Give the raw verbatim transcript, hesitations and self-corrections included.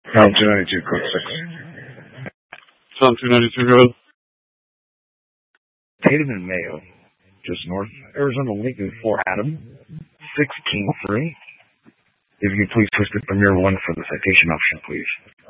Pound two ninety-two, code six. Pound two ninety-two, go ahead. Tatum and Mayo, just north. Arizona Lincoln for Adam, sixteen three. If you could please twist it from your one for the citation option, please.